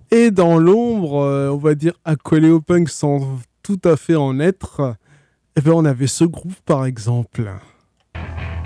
Et dans l'ombre, on va dire accolé au punk sans tout à fait en être, eh ben, on avait ce groupe par exemple.